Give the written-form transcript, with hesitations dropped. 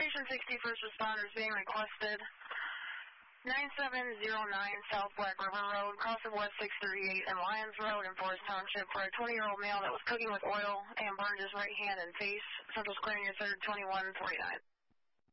Station 60 first responders being requested. 9709 South Black River Road, cross of West 638 and Lyons Road in Forest Township for a 20-year-old male that was cooking with oil and burned his right hand and face. Central Square near 3rd 2149.